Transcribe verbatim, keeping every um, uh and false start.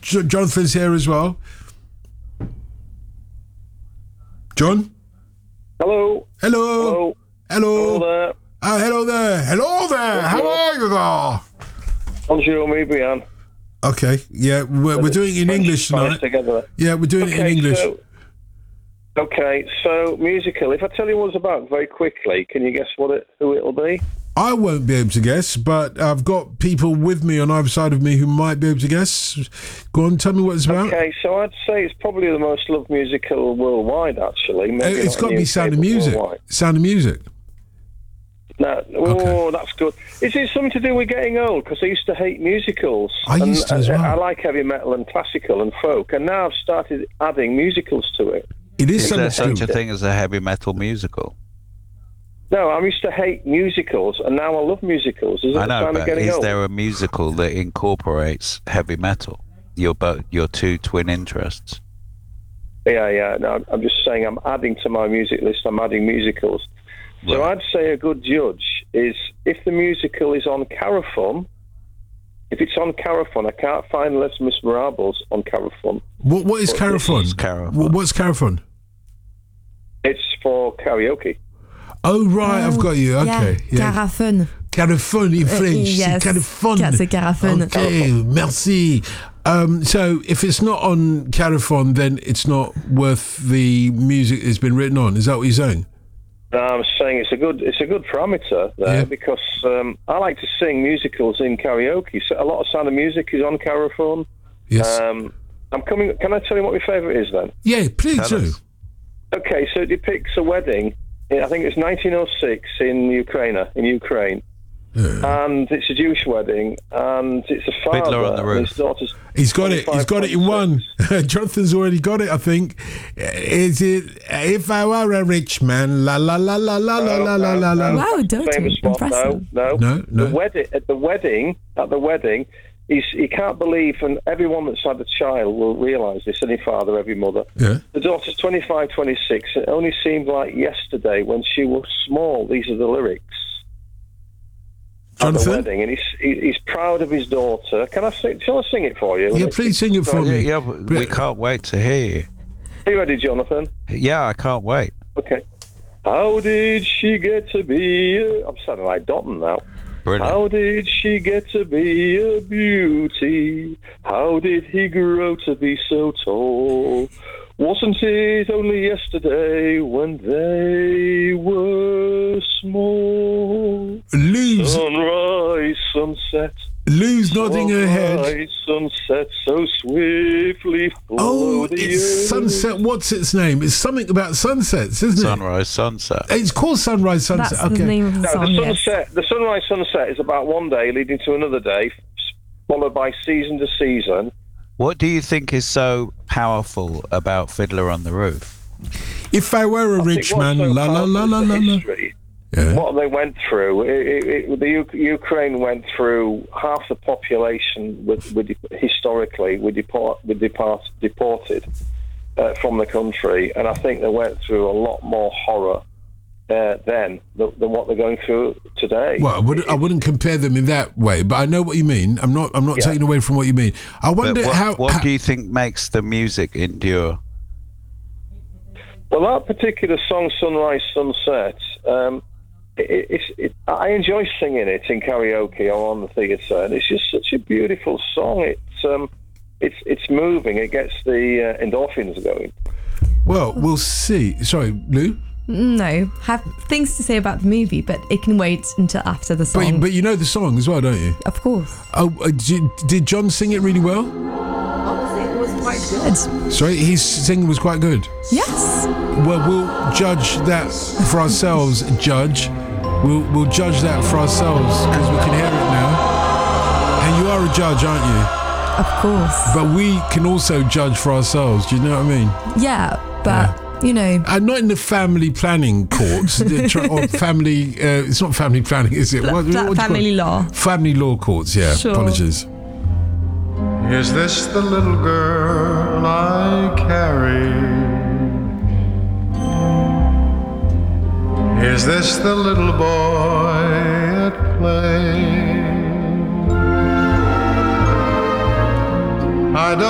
J- Jonathan's here as well. John? Hello. Hello. Hello. Hello. Hello there. Uh, hello there. Hello there. How are you there? Bonjour, me bien. Okay. Yeah, we're, we're doing it in French English tonight. together. Yeah, we're doing it in Okay, English. so- Okay, so musical. If I tell you what it's about very quickly, can you guess what it, who it'll be? I won't be able to guess, but I've got people with me on either side of me who might be able to guess. Go on, tell me what it's about. Okay, so I'd say it's probably the most loved musical worldwide, actually. Uh, Maybe it's not got to in be the U K, Sound of but Music. worldwide. Sound of Music. No, oh, Okay. that's good. Is it something to do with getting old? Because I used to hate musicals. I and used to as well. I, I like heavy metal and classical and folk, and now I've started adding musicals to it. It is Is there something such to a do. thing as a heavy metal musical? No, I used to hate musicals, and now I love musicals. Is it I a know, sign of but getting is old? there a musical that incorporates heavy metal? Your both your two twin interests. Yeah, yeah. No, I'm just saying I'm adding to my music list, I'm adding musicals. So Right. I'd say a good judge is if the musical is on Carafun, if it's on Carafun, I can't find Les Miserables on Carafun. What, what is What- Carafon? is Carafon? Wh- What's Carafon? It's for karaoke. Oh, right, I've got you. Yeah, Okay. Yeah. Carafun. Carafon in French. yes. C'est Carafon. Ca- c'est Carafon. Okay, merci. Um, so if it's not on Carafon, then it's not worth the music that's been written on. Is that what you're saying? No, I'm saying it's a good it's a good parameter there Yeah. because um, I like to sing musicals in karaoke. So a lot of Sound of Music is on Carafun. Yes. Um, I'm coming. Can I tell you what my favourite is then? yeah, please Tell do. us. Okay, so it depicts a wedding. I think it's nineteen oh six in Ukraine, in Ukraine, Yeah. and it's a Jewish wedding, and it's a father Fiddler on the and Roof. his daughter's. He's got it. He's got it in one. Jonathan's already got it, I think. Is it If I Were a Rich Man? La la la la la la la la la la. Wow, don't Famous you? spot. No, Impressive. no, No, no. The wedding at the wedding at the wedding, he's, he can't believe, and everyone that's had a child will realise this. Any father, every mother. Yeah. The daughter's twenty-five, twenty-six. It only seemed like yesterday when she was small. These are the lyrics. At the Jonathan? wedding, and he's he- he's proud of his daughter. Can I sing? Shall I sing it for you? Yeah, please sing it for Yeah, me. yeah, but we can't wait to hear you. Are you ready, Jonathan? Yeah, I can't wait. Okay. How did she get to be? A... I'm sounding like Dotton now. Brilliant. How did she get to be a beauty? How did he grow to be so tall? Wasn't it only yesterday when they were small? Lou's, Sunrise, sunset. Lou's nodding her head. Sunrise, sunset, so swiftly Oh, flow the it's earth. Sunset. What's its name? It's something about sunsets, isn't it? Sunrise, sunset. It's called Sunrise Sunset. That's okay. the name of the No, song, the yes. sunset, the sunrise sunset is about one day leading to another day, followed by season to season. What do you think is so powerful about Fiddler on the Roof? If I were a I rich think what's man, so la la la powerful la is la the la. history, Yeah. what they went through. It, it, it, the U- Ukraine went through half the population with, with historically were deport, were depart, deported uh, from the country, and I think they went through a lot more horror uh, then than, than what they're going through today. Well, I wouldn't, I wouldn't compare them in that way, but I know what you mean. I'm not. I'm not Yeah. taking away from what you mean. I But wonder what, how. what how- do you think makes the music endure? Well, that particular song, Sunrise, Sunset, um, it, it's, it, I enjoy singing it in karaoke or on the theatre, and it's just such a beautiful song. It's um, it's it's moving. It gets the uh, endorphins going. well, we'll see. Sorry, Lou. No, have things to say about the movie, but it can wait until after the song. But, but you know the song as well, don't you? of course. Oh, uh, did, did John sing it really well? It was quite good. Sorry, his singing was quite good. Yes. Well, we'll judge that for ourselves. Judge, we'll we'll judge that for ourselves because we can hear it now. And you are a judge, aren't you? Of course. But we can also judge for ourselves. Do you know what I mean? Yeah, but, you know, Uh, not in the family planning courts the tr- or family. Uh, it's not family planning, is it? Fla- What- fla- what do you call family it? law. Family law courts. Yeah. Sure. Apologies. Is this the little girl I carry? Is this the little boy at play? I don't